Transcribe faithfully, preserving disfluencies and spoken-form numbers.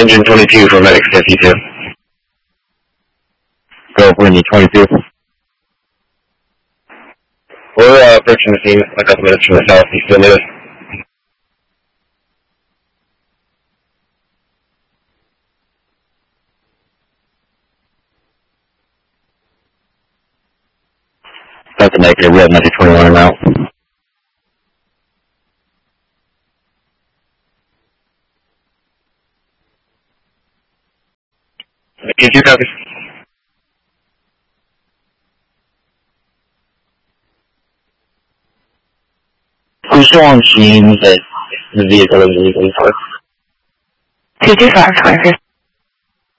Engine twenty-two for medic fifty-two. Go, Windy twenty-two. We're uh, approaching the scene a couple minutes from the south. You still with us? That's a negative. We have ninety twenty-one now. Can you copy? Who's still on scene that the vehicle is illegally parked? two two five, twenty-fifth.